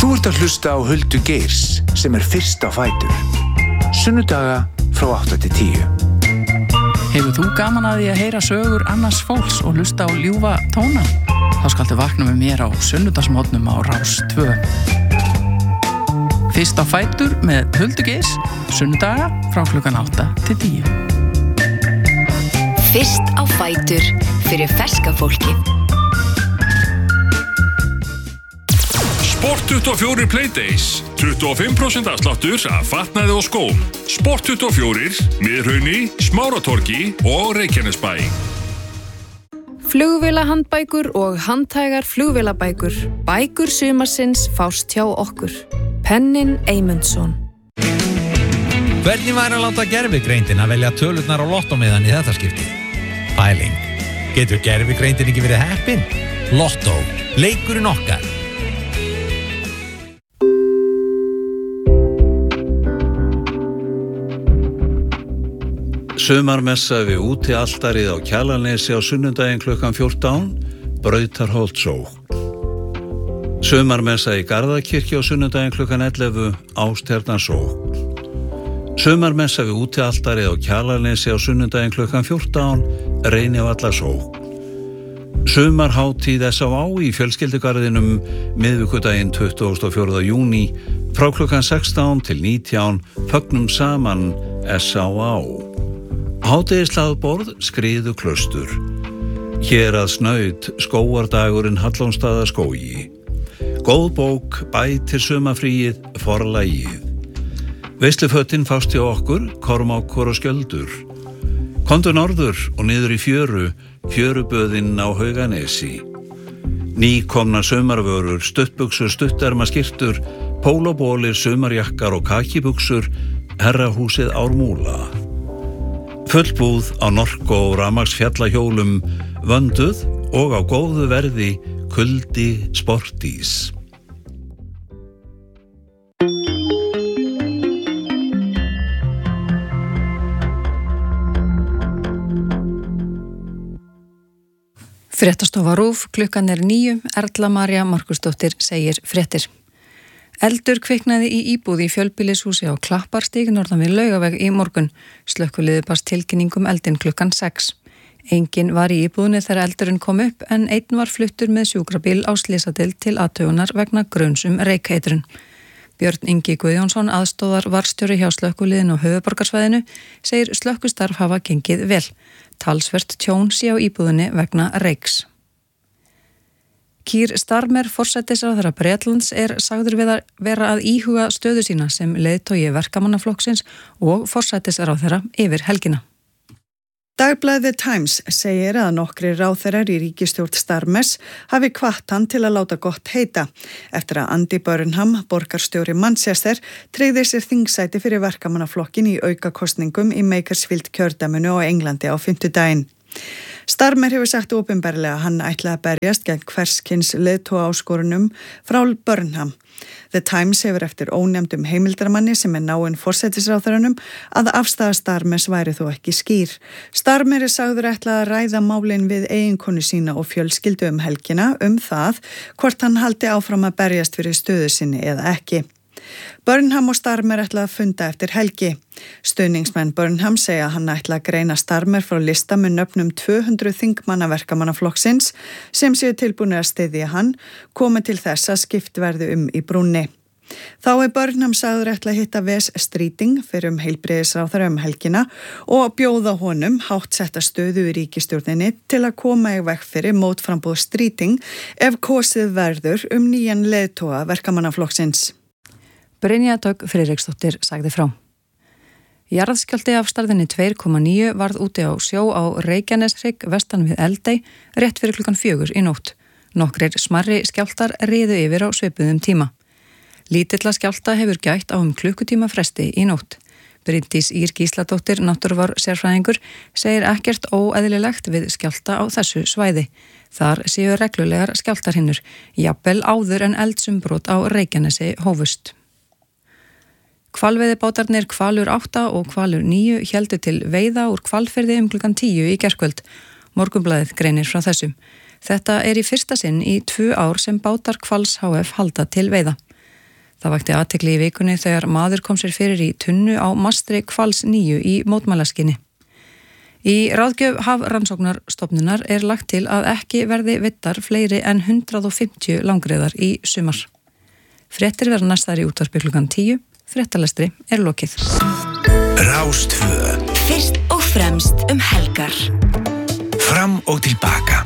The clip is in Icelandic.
Þú ert að hlusta á Huldu Geirs sem fyrst á fætur. Sunnudaga frá 8 til 10. Hefur þú gaman að því að heyra sögur annars fólks og hlusta á ljúfa tóna? Þá skaltu vakna með mér á sunnudagsmorgnum á Rás 2. Fyrst á fætur með Huldu Geirs, sunnudaga frá klukkan 8 til 10. Fyrst á fætur fyrir ferska fólki. Sport 24 Playdays, 25% afsláttur af fatnaði og skóm. Sport 24, Miðhrauni, Smáratorgi og Reykjanesbæ. Flugvélahandbækur og handhægar flugvélabækur. Bækur sumarsins fást hjá okkur. Pennin Eymundsson. Hvernig væri að láta gervigreindin að velja tölurnar á lottómiðan í þetta skipti? Pæling. Getur gervigreindin ekki verið heppin? Lottó. Leikurinn okkar. Sumarmessa við útialtarið á Kjalarnesi á sunnudaginn klukkan 14, Brautarholtsók. Sumarmessa í Garðakirkju á sunnudaginn klukkan 11, Ástjarnarsók. Sumarmessa við útialtarið á Kjalarnesi á sunnudaginn klukkan 14, Reynivallsók. Sumarhátíð S.A.A. í fjölskyldugarðinum miðvikudaginn 24. júní frá klukkan 16 til 19, fögnum saman S.A.A. Hádegishlaðborð, Skriðuklaustur. Hér að snaut, skógardagurinn Hallónsstaðaskógi. Góð bók, bætir sumarfríið, forlagið. Veislufötin fást hjá okkur, Kormákur og Skjöldur. Komdu norður og niður í fjöru, fjöruböðinn á Hauganesi. Nýkomna sumarvörur, stuttbuxur, stutterma skyrtur, pólóbólir, sumarjakkar og kakibuxur, herrahúsið Ármúla. Fullbúð á Norko og rafmagnsfjallahjólum, vönduð og á góðu verði, kuldi Sportís. Fréttastofa RÚV, klukkan 9, Erla María Markusdóttir segir fréttir. Eldur kviknaði í íbúð í fjölbýlishúsi á Klapparstíg norðan við Laugaveg í morgun. Slökkviliðið barst tilkynningum eldinn klukkan 6. Enginn var í íbúðinni þegar eldurinn kom upp en einn var fluttur með sjúkrabíl á slysadeild til athugunar vegna gruns reykeitrun. Björn Ingi Guðjónsson, aðstóðar varstjóri hjá slökkviliðinu á höfuðborgarsvæðinu, segir slökkvistarf hafa gengið vel. Talsvert tjón sé á íbúðinni vegna reyks. Keir Starmer, forsætisráðherra Bretlands, sagður vera að íhuga stöðu sína sem leiðtogi verkamannaflokksins og forsætisráðherra yfir helgina. Dagblaðið The Times segir að nokkrir ráðherrar í ríkisstjórn Starmers hafi hvatt hann til að láta gott heita eftir að Andy Burnham, borgarstjóri Manchester, tryggði sér þingsæti fyrir verkamannaflokkin í aukakosningum í Makersfield kjördæminu á Englandi á fimmtudaginn. Starmer hefur sagt opinberlega að hann ætlaði að berjast gegn hverskins leiðtogaáskorunum frá Burnham. The Times hefur eftir ónefndum heimildarmanni sem náinn forsætisráðherranum að afstaða Starmers væri þó ekki skýr. Starmer sagður ætla að ræða málin við eiginkonu sína og fjölskyldu helgina það hvort hann haldi áfram að berjast fyrir stöðu sinni eða ekki. Burnham og Starmer ætla að funda eftir helgi. Stuðningsmenn Burnham segja að hann ætla að greina Starmer frá lista með nöfnum 200 þingmanna verkamannaflokksins sem séu tilbúnir að styðja hann, komi til þess að skipt verði í brúnni. Þá Burnham sagður ætla að hitta Wes Streeting fyrir heilbrigðisráðherra helgina og bjóða honum háttsetta stöðu í ríkisstjórninni til að koma í veg fyrir mótframboð Streeting ef kosið verður nýjan leiðtoga verkamannaflokksins. Brynja Dögg Friðriksdóttir sagði frá. Jarðskjálfti af stærðinni 2,9 varð úti á sjó á Reykjaneshrygg vestan við Eldey rétt fyrir klukkan 4 í nótt. Nokkrir smærri skjálftar riðu yfir á svipuðum tíma. Lítilla skjálfta hefur gætt á klukkutíma fresti í nótt. Bryndís Ýr Gísladóttir, náttúruvár sérfræðingur, segir ekkert óeðlilegt við skjálfta á þessu svæði. Þar séu reglulegar skjálftarhinnur, jafnvel áður en eldsumbrot á Reykjanesi hófust. Hvalveiðibátarnir Hvalur 8 og Hvalur 9 héldu til veiða úr Hvalfirði klukkan 10 í gærkvöld. Morgunblaðið greinir frá þessum. Þetta í fyrsta sinn í 2 ár sem bátar Hvals HF halda til veiða. Það vakti athygli í vikunni þegar maður kom sér fyrir í tunnu á mastri Hvals 9 í mótmælaskinni. Í ráðgjöf Hafrannsóknarstofnunar lagt til að ekki verði veittar fleiri en 150 langreyðar í sumar. Fréttir verða næstar í útvarpi klukkan 10. Fréttalestri lokið. Rástvö. Fyrst og fremst helgar. Fram og tilbaka.